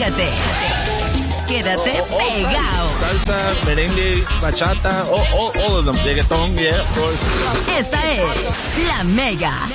Entrégate. Quédate pegado. Salsa, merengue, bachata, all of them. Reggaeton, yeah, of course. Esta es La Mega.